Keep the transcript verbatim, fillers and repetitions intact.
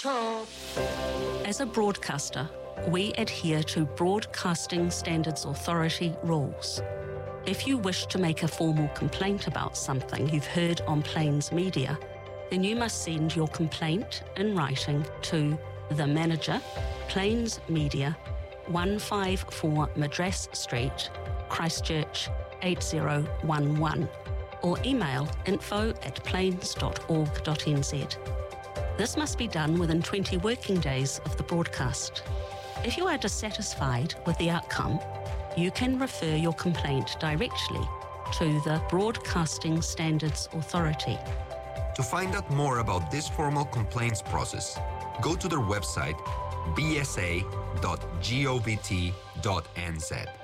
As a broadcaster, we adhere to Broadcasting Standards Authority rules. If you wish to make a formal complaint about something you've heard on Plains Media, then you must send your complaint in writing to the manager, Plains Media, one five four Madras Street, Christchurch eight zero one one, or email info at plains dot org dot n z. This must be done within twenty working days of the broadcast. If you are dissatisfied with the outcome, you can refer your complaint directly to the Broadcasting Standards Authority. To find out more about this formal complaints process, go to their website b s a dot govt dot n z.